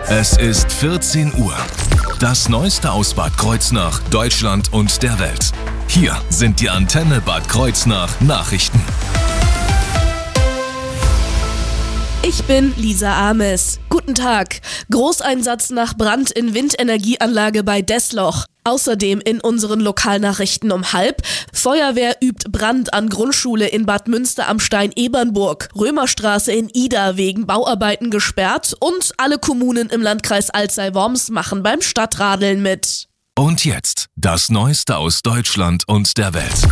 Es ist 14 Uhr. Das Neueste aus Bad Kreuznach, Deutschland und der Welt. Hier sind die Antenne Bad Kreuznach Nachrichten. Ich bin Lisa Ames. Guten Tag. Großeinsatz nach Brand in Windenergieanlage bei Desloch. Außerdem in unseren Lokalnachrichten um 12:30. Feuerwehr übt Brand an Grundschule in Bad Münster am Stein-Ebernburg. Römerstraße in Ida wegen Bauarbeiten gesperrt. Und alle Kommunen im Landkreis Alzey-Worms machen beim Stadtradeln mit. Und jetzt das Neueste aus Deutschland und der Welt.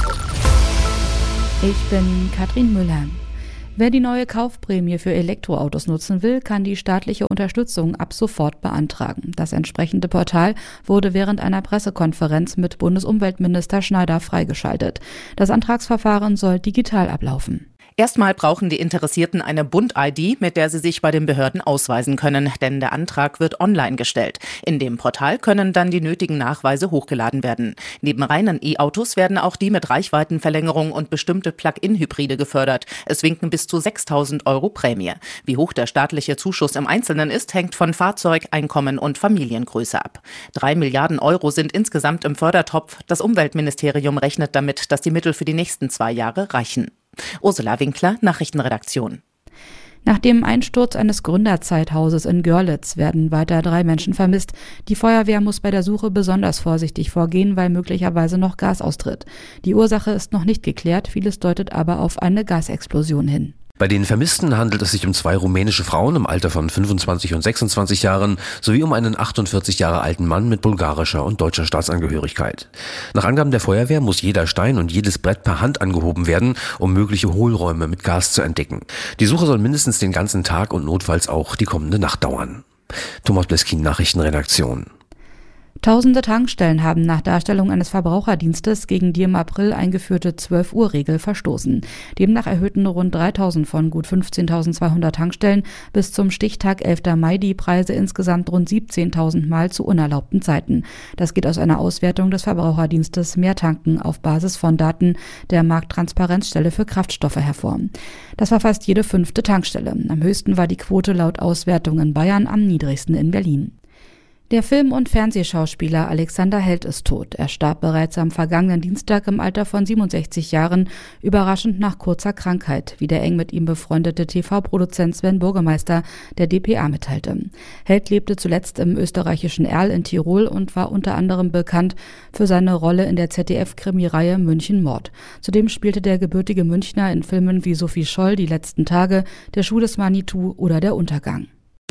Ich bin Katrin Müller. Wer die neue Kaufprämie für Elektroautos nutzen will, kann die staatliche Unterstützung ab sofort beantragen. Das entsprechende Portal wurde während einer Pressekonferenz mit Bundesumweltminister Schneider freigeschaltet. Das Antragsverfahren soll digital ablaufen. Erstmal brauchen die Interessierten eine Bund-ID, mit der sie sich bei den Behörden ausweisen können, denn der Antrag wird online gestellt. In dem Portal können dann die nötigen Nachweise hochgeladen werden. Neben reinen E-Autos werden auch die mit Reichweitenverlängerung und bestimmte Plug-in-Hybride gefördert. Es winken bis zu 6.000 € Prämie. Wie hoch der staatliche Zuschuss im Einzelnen ist, hängt von Fahrzeug, Einkommen und Familiengröße ab. 3 Milliarden € sind insgesamt im Fördertopf. Das Umweltministerium rechnet damit, dass die Mittel für die nächsten 2 Jahre reichen. Ursula Winkler, Nachrichtenredaktion. Nach dem Einsturz eines Gründerzeithauses in Görlitz werden weiter 3 Menschen vermisst. Die Feuerwehr muss bei der Suche besonders vorsichtig vorgehen, weil möglicherweise noch Gas austritt. Die Ursache ist noch nicht geklärt, vieles deutet aber auf eine Gasexplosion hin. Bei den Vermissten handelt es sich um 2 rumänische Frauen im Alter von 25 und 26 Jahren sowie um einen 48 Jahre alten Mann mit bulgarischer und deutscher Staatsangehörigkeit. Nach Angaben der Feuerwehr muss jeder Stein und jedes Brett per Hand angehoben werden, um mögliche Hohlräume mit Gas zu entdecken. Die Suche soll mindestens den ganzen Tag und notfalls auch die kommende Nacht dauern. Thomas Bleskin, Nachrichtenredaktion. Tausende Tankstellen haben nach Darstellung eines Verbraucherdienstes gegen die im April eingeführte 12-Uhr-Regel verstoßen. Demnach erhöhten rund 3.000 von gut 15.200 Tankstellen bis zum Stichtag 11. Mai die Preise insgesamt rund 17.000 Mal zu unerlaubten Zeiten. Das geht aus einer Auswertung des Verbraucherdienstes Mehrtanken auf Basis von Daten der Markttransparenzstelle für Kraftstoffe hervor. Das war fast jede 5. Tankstelle. Am höchsten war die Quote laut Auswertung in Bayern, am niedrigsten in Berlin. Der Film- und Fernsehschauspieler Alexander Held ist tot. Er starb bereits am vergangenen Dienstag im Alter von 67 Jahren, überraschend nach kurzer Krankheit, wie der eng mit ihm befreundete TV-Produzent Sven Burgemeister der dpa mitteilte. Held lebte zuletzt im österreichischen Erl in Tirol und war unter anderem bekannt für seine Rolle in der ZDF-Krimireihe München Mord. Zudem spielte der gebürtige Münchner in Filmen wie Sophie Scholl, Die letzten Tage, Der Schuh des Manitou oder Der Untergang.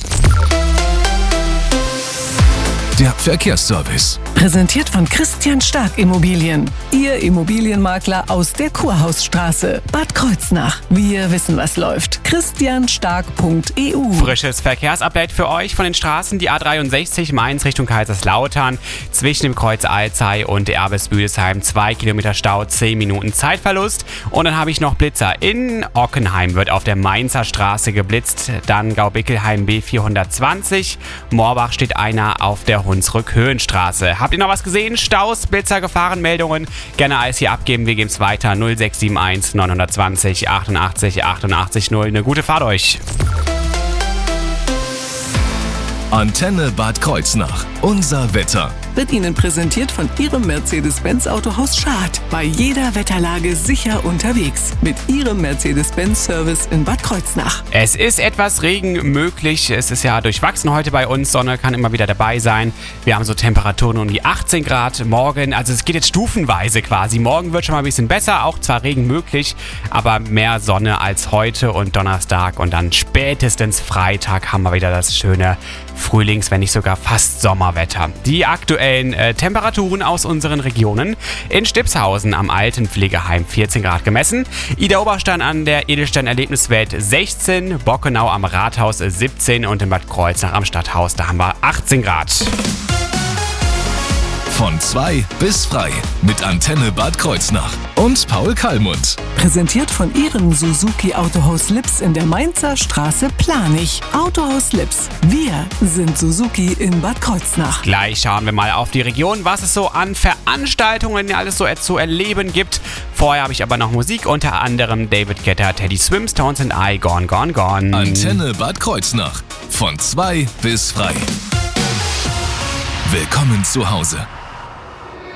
Der Verkehrsservice. Präsentiert von Christian Stark Immobilien. Ihr Immobilienmakler aus der Kurhausstraße. Bad Kreuznach. Wir wissen, was läuft. christianstark.eu. Frisches Verkehrsupdate für euch von den Straßen. Die A63 Mainz Richtung Kaiserslautern. Zwischen dem Kreuz Alzey und Erbes-Büdesheim 2 Kilometer Stau, 10 Minuten Zeitverlust. Und dann habe ich noch Blitzer. In Ockenheim wird auf der Mainzer Straße geblitzt. Dann Gaubickelheim B420. Moorbach steht einer auf der Hunsrück-Höhenstraße. Habt ihr noch was gesehen? Staus, Blitzer, Gefahrenmeldungen? Gerne alles hier abgeben. Wir geben es weiter. 0671 920 88 88 0. Eine gute Fahrt euch. Antenne Bad Kreuznach. Unser Wetter. Wird Ihnen präsentiert von Ihrem Mercedes-Benz Autohaus Schad. Bei jeder Wetterlage sicher unterwegs. Mit Ihrem Mercedes-Benz-Service in Bad Kreuznach. Es ist etwas Regen möglich. Es ist ja durchwachsen heute bei uns. Sonne kann immer wieder dabei sein. Wir haben so Temperaturen um die 18 Grad morgen. Also es geht jetzt stufenweise quasi. Morgen wird schon mal ein bisschen besser. Auch zwar Regen möglich, aber mehr Sonne als heute und Donnerstag. Und dann spätestens Freitag haben wir wieder das schöne Frühlings-, wenn nicht sogar fast Sommerwetter. Die aktuellen Temperaturen aus unseren Regionen. In Stipshausen am alten Pflegeheim 14 Grad gemessen. Ida Oberstein an der Edelstein-Erlebniswelt 16. Bockenau am Rathaus 17. Und in Bad Kreuznach am Stadthaus, da haben wir 18 Grad. Von 2 bis frei mit Antenne Bad Kreuznach und Paul Kallmund. Präsentiert von Ihrem Suzuki Autohaus Lips in der Mainzer Straße Planich. Autohaus Lips. Wir sind Suzuki in Bad Kreuznach. Gleich schauen wir mal auf die Region, was es so an Veranstaltungen alles so zu erleben gibt. Vorher habe ich aber noch Musik, unter anderem David Guetta, Teddy Swims, Tones and I, Gone, Gone, Gone. Antenne Bad Kreuznach. Von 2 bis frei. Willkommen zu Hause.